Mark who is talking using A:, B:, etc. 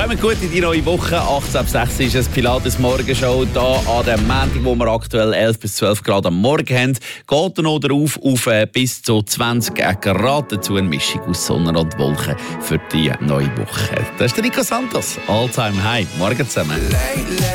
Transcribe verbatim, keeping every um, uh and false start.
A: Kommt gut in die neue Woche. achtzehn ab sechs ist es Pilates Morgenshow. Hier an dem Montag, wo wir aktuell elf bis zwölf Grad am Morgen haben, geht er noch darauf auf bis zu zwanzig Grad. Dazu eine Mischung aus Sonne und Wolken für die neue Woche. Das ist der Nico Santos. All-Time High. Morgen zusammen.